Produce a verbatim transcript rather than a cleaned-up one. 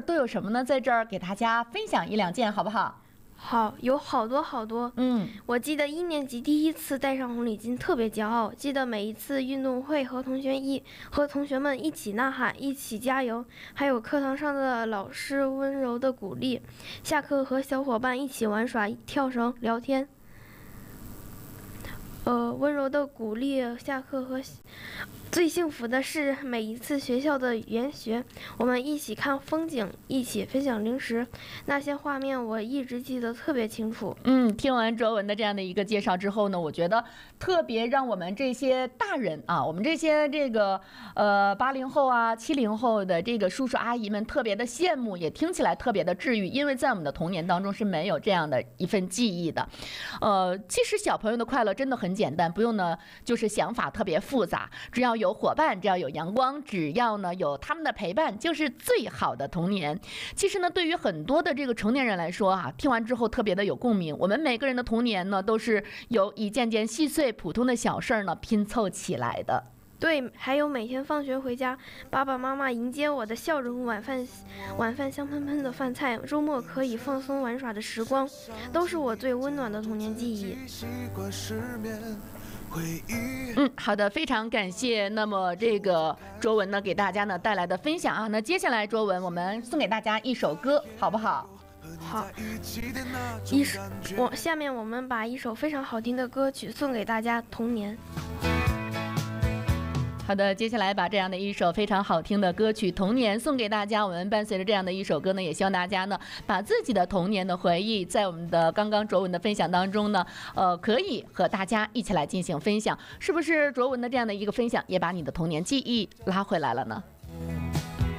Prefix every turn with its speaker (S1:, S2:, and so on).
S1: 都有什么呢？在这儿给大家分享一两件，好不好？
S2: 好，有好多好多。
S1: 嗯，
S2: 我记得一年级第一次戴上红领巾特别骄傲，记得每一次运动会和同学一和同学们一起呐喊，一起加油，还有课堂上的老师温柔的鼓励，下课和小伙伴一起玩耍、跳绳、聊天。呃，温柔的鼓励，下课和最幸福的是每一次学校的语言学，我们一起看风景，一起分享零食，那些画面我一直记得特别清楚。
S1: 嗯，听完卓文的这样的一个介绍之后呢，我觉得特别让我们这些大人啊，我们这些这个呃八零后啊、七零后的这个叔叔阿姨们特别的羡慕，也听起来特别的治愈，因为在我们的童年当中是没有这样的一份记忆的。呃，其实小朋友的快乐真的很简单，不用呢就是想法特别复杂，只要有伙伴，只要有阳光，只要呢有他们的陪伴，就是最好的童年。其实呢，对于很多的这个成年人来说啊，听完之后特别的有共鸣。我们每个人的童年呢，都是由一件件细碎普通的小事儿呢拼凑起来的。
S2: 对，还有每天放学回家，爸爸妈妈迎接我的笑容，晚饭晚饭香喷喷的饭菜，周末可以放松玩耍的时光，都是我最温暖的童年记忆。
S1: 嗯，好的，非常感谢。那么这个卓文呢，给大家呢带来的分享啊，那接下来卓文我们送给大家一首歌，好不好？
S2: 好，一首我下面我们把一首非常好听的歌曲送给大家，《童年》。
S1: 好的，接下来把这样的一首非常好听的歌曲《童年》送给大家。我们伴随着这样的一首歌呢，也希望大家呢把自己的童年的回忆，在我们的刚刚卓文的分享当中呢，呃，可以和大家一起来进行分享。是不是卓文的这样的一个分享，也把你的童年记忆拉回来了呢？